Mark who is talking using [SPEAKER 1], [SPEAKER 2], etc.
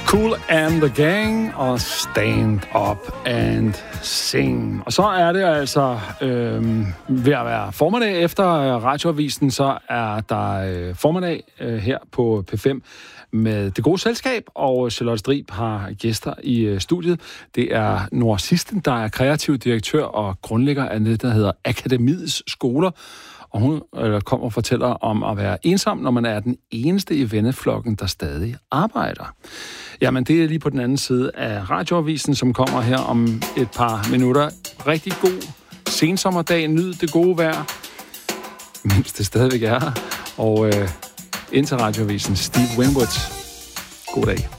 [SPEAKER 1] Kool and the Gang og Stand Up and Sing. Og så er det altså ved at være formiddag efter radioavisen, så er der formiddag her på P5 med Det Gode Selskab, og Charlotte Strib har gæster i studiet. Det er Nora Sisten, der er kreativ direktør og grundlægger af det, der hedder Akademiets Skoler. Og hun kommer og fortæller om at være ensom, når man er den eneste i venneflokken, der stadig arbejder. Jamen, det er lige på den anden side af radioavisen, som kommer her om et par minutter. Rigtig god sensommerdag. Nyd det gode vejr, mens det stadigvæk er her. Og indtil radioavisen, Steve Winwood. God dag.